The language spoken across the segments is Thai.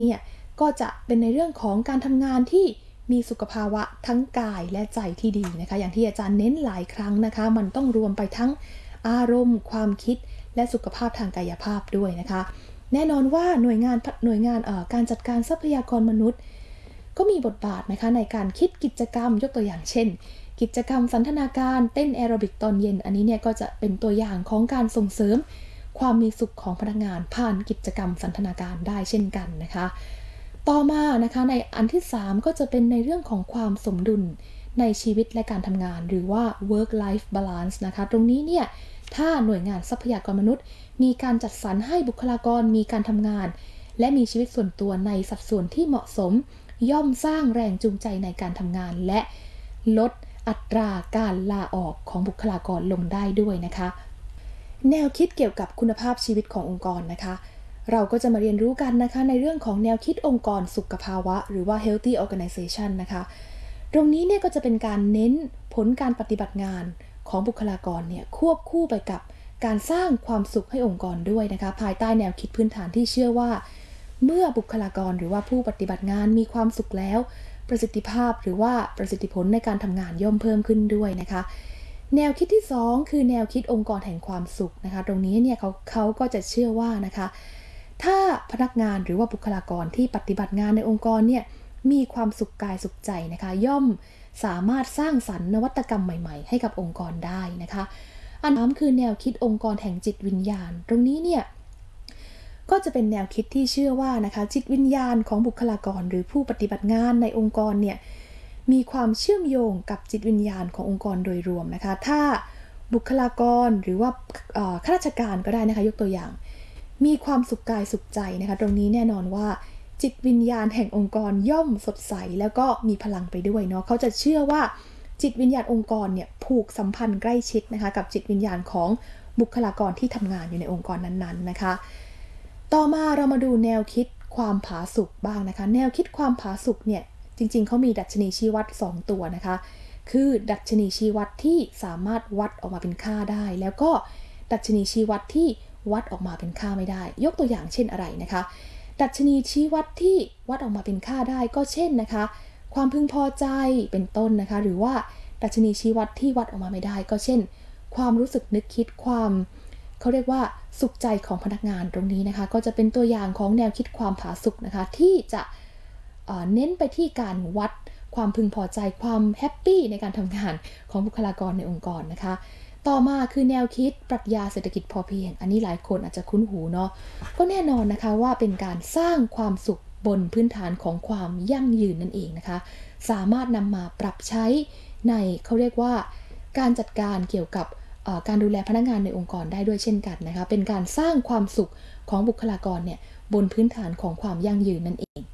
เนี่ยก็จะเป็นในเรื่องของการทำงานที่มีสุขภาวะทั้งกายและใจที่ดีนะคะอย่างที่อาจารย์เน้นหลายครั้งนะคะมันต้องรวมไปทั้งอารมณ์ความคิดและสุขภาพทางกายภาพด้วยนะคะแน่นอนว่าหน่วยงานการจัดการทรัพยากรมนุษย์ก็มีบทบาทนะคะในการคิดกิจกรรมยกตัวอย่างเช่นกิจกรรมสันทนาการเต้นแอโรบิกตอนเย็นอันนี้เนี่ยก็จะเป็นตัวอย่างของการส่งเสริมความมีสุขของพนักงานผ่านกิจกรรมสันทนาการได้เช่นกันนะคะต่อมานะคะในอันที่3ก็จะเป็นในเรื่องของความสมดุลในชีวิตและการทำงานหรือว่า work life balance นะคะตรงนี้เนี่ยถ้าหน่วยงานทรัพยากรมนุษย์มีการจัดสรรให้บุคลากรมีการทำงานและมีชีวิตส่วนตัวในสัดส่วนที่เหมาะสมย่อมสร้างแรงจูงใจในการทำงานและลดอัตราการลาออกของบุคลากรลงได้ด้วยนะคะแนวคิดเกี่ยวกับคุณภาพชีวิตขององค์กรนะคะเราก็จะมาเรียนรู้กันนะคะในเรื่องของแนวคิดองค์กรสุขภาวะหรือว่า healthy organization นะคะตรงนี้เนี่ยก็จะเป็นการเน้นผลการปฏิบัติงานของบุคลากรเนี่ยควบคู่ไปกับการสร้างความสุขให้องค์กรด้วยนะคะภายใต้แนวคิดพื้นฐานที่เชื่อว่าเมื่อบุคลากรหรือว่าผู้ปฏิบัติงานมีความสุขแล้วประสิทธิภาพหรือว่าประสิทธิผลในการทำงานย่อมเพิ่มขึ้นด้วยนะคะแนวคิดที่2คือแนวคิดองค์กรแห่งความสุขนะคะตรงนี้เนี่ยเขาก็จะเชื่อว่านะคะถ้าพนักงานหรือว่าบุคลากรที่ปฏิบัติงานในองค์กรเนี่ยมีความสุขกายสุขใจนะคะย่อมสามารถสร้างสรรค์นวัตกรรมใหม่ๆให้กับองค์กรได้นะคะอันที่3คือแนวคิดองค์กรแห่งจิตวิญญาณตรงนี้เนี่ยก็จะเป็นแนวคิดที่เชื่อว่านะคะจิตวิญญาณของบุคลากรหรือผู้ปฏิบัติงานในองค์กรเนี่ยมีความเชื่อมโยงกับจิตวิญญาณขององค์กรโดยรวมนะคะถ้าบุคลากรหรือว่าข้าราชการก็ได้นะคะยกตัวอย่างมีความสุขกายสุขใจนะคะตรงนี้แน่นอนว่าจิตวิญญาณแห่งองค์กรย่อมสดใสแล้วก็มีพลังไปด้วยเนาะเขาจะเชื่อว่าจิตวิญญาณองค์กรเนี่ยผูกสัมพันธ์ใกล้ชิดนะคะกับจิตวิญญาณของบุคลากรที่ทำงานอยู่ในองค์กรนั้นๆนะคะต่อมาเรามาดูแนวคิดความผาสุกบ้างนะคะแนวคิดความผาสุกเนี่ยจริงๆเขามีดัชนีชี้วัด2ตัวนะคะคือดัชนีชี้วัดที่สามารถวัดออกมาเป็นค่าได้แล้วก็ดัชนีชี้วัดที่วัดออกมาเป็นค่าไม่ได้ยกตัวอย่างเช่นอะไรนะคะดัชนีชี้วัดที่วัดออกมาเป็นค่าได้ก็เช่นนะคะความพึงพอใจเป็นต้นนะคะหรือว่าดัชนีชี้วัดที่วัดออกมาไม่ได้ก็เช่นความรู้สึกนึกคิดความเขาเรียกว่าสุขใจของพนักงานตรงนี้นะคะก็จะเป็นตัวอย่างของแนวคิดความผาสุกนะคะที่จะเน้นไปที่การวัดความพึงพอใจความแฮปปี้ในการทำงานของบุคลากรในองค์กรนะคะต่อมาคือแนวคิดปรัชญาเศรษฐกิจพอเพียงอันนี้หลายคนอาจจะคุ้นหูเนาะก็แน่นอนนะคะว่าเป็นการสร้างความสุขบนพื้นฐานของความยั่งยืนนั่นเองนะคะสามารถนำมาปรับใช้ในเขาเรียกว่าการจัดการเกี่ยวกับการดูแลพนักงานในองค์กรได้ด้วยเช่นกันนะคะเป็นการสร้างความสุขของบุคลากรเนี่ยบนพื้นฐานของความยั่งยืนนั่นเอง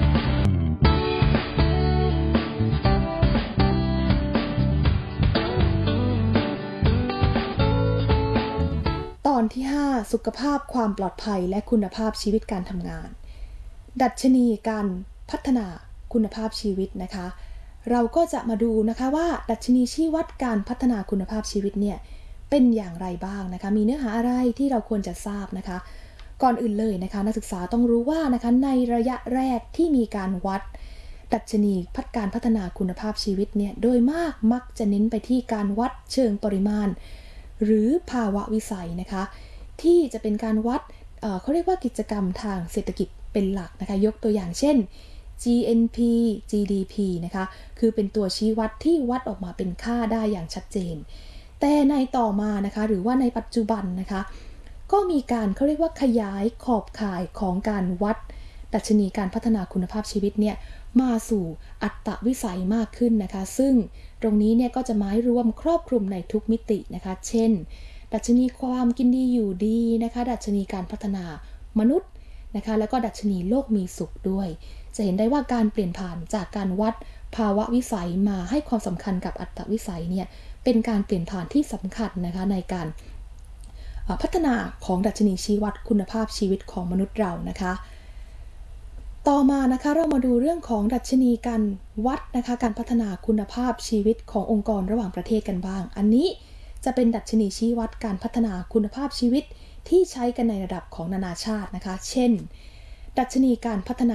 ตอนที่5สุขภาพความปลอดภัยและคุณภาพชีวิตการทำงานดัชนีการพัฒนาคุณภาพชีวิตนะคะเราก็จะมาดูนะคะว่าดัชนีชี้วัดการพัฒนาคุณภาพชีวิตเนี่ยเป็นอย่างไรบ้างนะคะมีเนื้อหาอะไรที่เราควรจะทราบนะคะก่อนอื่นเลยนะคะนักศึกษาต้องรู้ว่านะคะในระยะแรกที่มีการวัดดัชนีการพัฒนาคุณภาพชีวิตเนี่ยโดยมากมักจะเน้นไปที่การวัดเชิงปริมาณหรือภาวะวิสัยนะคะที่จะเป็นการวัดเขาเรียกว่ากิจกรรมทางเศรษฐกิจเป็นหลักนะคะยกตัวอย่างเช่น GNP GDP นะคะคือเป็นตัวชี้วัดที่วัดออกมาเป็นค่าได้อย่างชัดเจนแต่ในต่อมานะคะหรือว่าในปัจจุบันนะคะก็มีการเขาเรียกว่าขยายขอบข่ายของการวัดดัชนีการพัฒนาคุณภาพชีวิตเนี่ยมาสู่อัตวิสัยมากขึ้นนะคะซึ่งตรงนี้เนี่ยก็จะหมายรวมครอบคลุมในทุกมิตินะคะเช่นดัชนีความกินดีอยู่ดีนะคะดัชนีการพัฒนามนุษย์นะคะแล้วก็ดัชนีโลกมีสุขด้วยจะเห็นได้ว่าการเปลี่ยนผ่านจากการวัดภาวะวิสัยมาให้ความสำคัญกับอัตวิสัยเนี่ยเป็นการเปลี่ยนผ่านที่สำคัญนะคะในการพัฒนาของดัชนีชี้วัดคุณภาพชีวิตของมนุษย์เรานะคะต่อมานะคะเรามาดูเรื่องของดัชนีการวัดนะคะการพัฒนาคุณภาพชีวิตขององค์กรระหว่างประเทศกันบ้างอันนี้จะเป็นดัชนีชี้วัดการพัฒนาคุณภาพชีวิตที่ใช้กันในระดับของนานาชาตินะคะเช่นดัชนีการพัฒนา